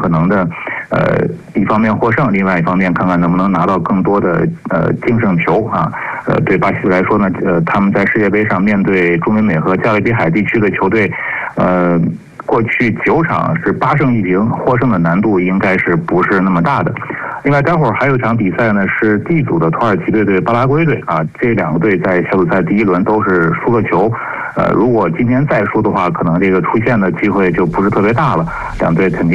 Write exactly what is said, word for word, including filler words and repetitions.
可能的，呃，一方面获胜，另外一方面看看能不能拿到更多的呃净胜球啊。呃，对巴西队来说呢，呃，他们在世界杯上面对中美美和加勒比海地区的球队，呃。过去九场是八胜一平，获胜的难度应该是不是那么大的。另外，待会儿还有一场比赛呢，是 D 组的土耳其队对巴拉圭队啊，这两个队在小组赛第一轮都是输了球。呃，如果今天再输的话，可能这个出线的机会就不是特别大了。两队肯定